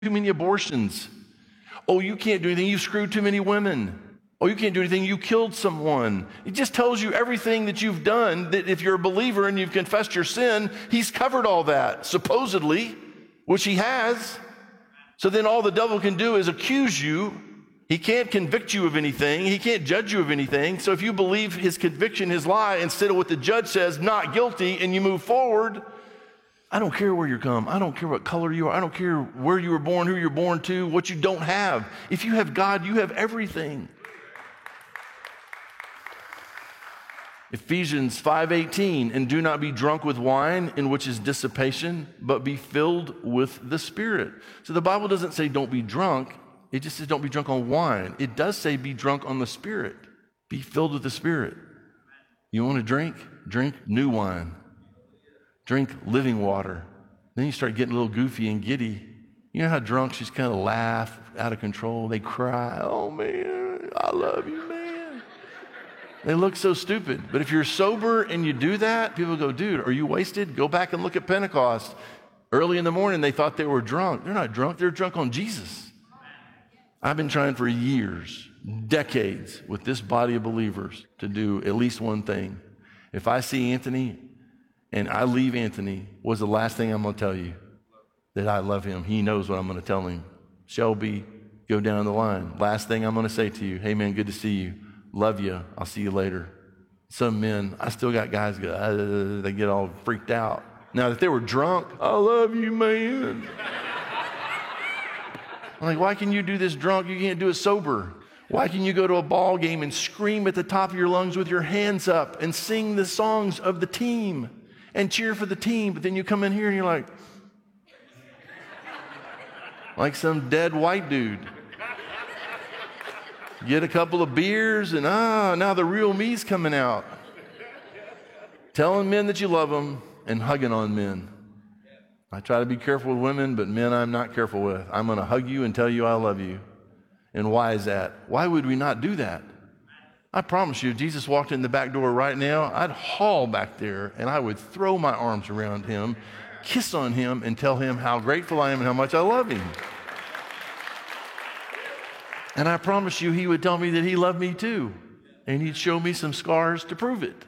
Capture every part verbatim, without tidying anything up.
too many abortions. Oh, you can't do anything. You've screwed too many women. Oh, you can't do anything. You killed someone. It just tells you everything that you've done, that if you're a believer and you've confessed your sin, he's covered all that, supposedly, which he has. So then all the devil can do is accuse you. He can't convict you of anything. He can't judge you of anything. So if you believe his conviction, his lie, instead of what the judge says, not guilty, and you move forward, I don't care where you come. I don't care what color you are. I don't care where you were born, who you're born to, what you don't have. If you have God, you have everything. Ephesians five eighteen, and do not be drunk with wine, in which is dissipation, but be filled with the Spirit. So the Bible doesn't say don't be drunk. It just says don't be drunk on wine. It does say be drunk on the Spirit. Be filled with the Spirit. You want to drink? Drink new wine. Drink living water. Then you start getting a little goofy and giddy. You know how drunks just kind of laugh out of control? They cry, oh man, I love you, man. They look so stupid. But if you're sober and you do that, people go, dude, are you wasted? Go back and look at Pentecost. Early in the morning, they thought they were drunk. They're not drunk. They're drunk on Jesus. I've been trying for years, decades, with this body of believers to do at least one thing. If I see Anthony and I leave Anthony, what's the last thing I'm going to tell you? That I love him. He knows what I'm going to tell him. Shelby, go down the line. Last thing I'm going to say to you, hey man, good to see you. Love you. I'll see you later. Some men, I still got guys, go, uh, they get all freaked out. Now, if they were drunk, I love you, man. I'm like, why can you do this drunk? You can't do it sober. Why can you go to a ball game and scream at the top of your lungs with your hands up and sing the songs of the team and cheer for the team, but then you come in here and you're like, like some dead white dude. Get a couple of beers and ah, now the real me's coming out. Telling men that you love them and hugging on men. I try to be careful with women, but men I'm not careful with. I'm going to hug you and tell you I love you. And why is that? Why would we not do that? I promise you, if Jesus walked in the back door right now, I'd haul back there and I would throw my arms around him, kiss on him, and tell him how grateful I am and how much I love him. And I promise you, he would tell me that he loved me too. And he'd show me some scars to prove it.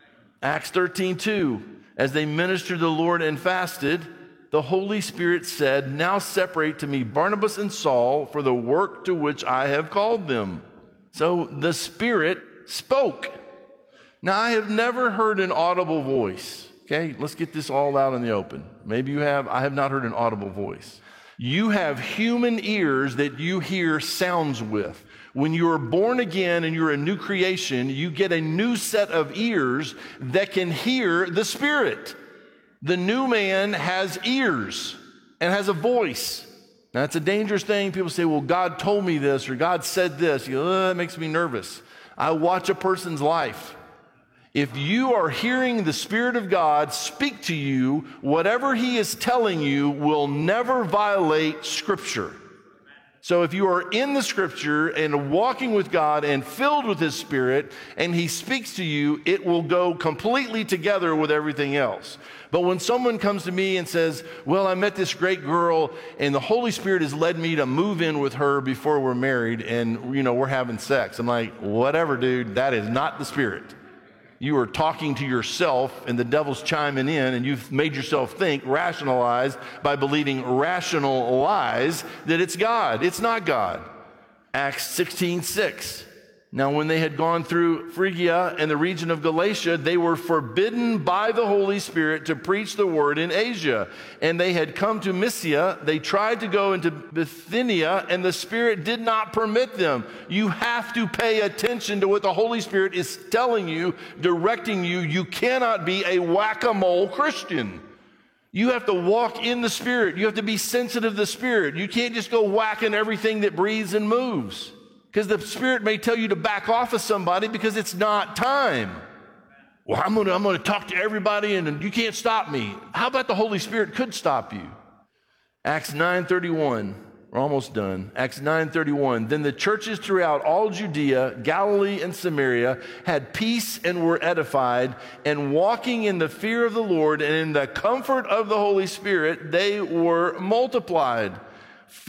Acts thirteen two, as they ministered to the Lord and fasted, the Holy Spirit said, now separate to me Barnabas and Saul for the work to which I have called them. So the Spirit spoke. Now, I have never heard an audible voice. Okay, let's get this all out in the open. Maybe you have. I have not heard an audible voice. You have human ears that you hear sounds with. When you are born again and you're a new creation, you get a new set of ears that can hear the Spirit. The new man has ears and has a voice. Now, it's a dangerous thing. People say, well, God told me this or God said this. You go, oh, that makes me nervous. I watch a person's life. If you are hearing the Spirit of God speak to you, whatever he is telling you will never violate Scripture. So if you are in the Scripture and walking with God and filled with his Spirit and he speaks to you, it will go completely together with everything else. But when someone comes to me and says, well, I met this great girl and the Holy Spirit has led me to move in with her before we're married and, you know, we're having sex. I'm like, whatever, dude, that is not the Spirit. You are talking to yourself and the devil's chiming in and you've made yourself think, rationalize by believing rational lies that it's God. It's not God. Acts sixteen six. Now, when they had gone through Phrygia and the region of Galatia, they were forbidden by the Holy Spirit to preach the word in Asia. And they had come to Mysia. They tried to go into Bithynia, and the Spirit did not permit them. You have to pay attention to what the Holy Spirit is telling you, directing you. You cannot be a whack-a-mole Christian. You have to walk in the Spirit. You have to be sensitive to the Spirit. You can't just go whacking everything that breathes and moves. Because the Spirit may tell you to back off of somebody because it's not time. Well, I'm going to I'm going to talk to everybody and you can't stop me. How about the Holy Spirit could stop you? Acts nine thirty-one. We're almost done. Acts nine thirty-one. Then the churches throughout all Judea, Galilee, and Samaria had peace and were edified, and walking in the fear of the Lord and in the comfort of the Holy Spirit, they were multiplied.